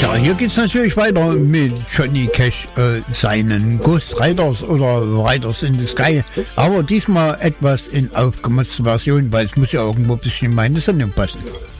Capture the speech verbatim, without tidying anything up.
Tja, hier geht's natürlich weiter mit Johnny Cash, äh, seinen Ghost Riders oder Riders in the Sky, aber diesmal etwas in aufgemotzter Version, weil es muss ja irgendwo ein bisschen in meine Sendung passen.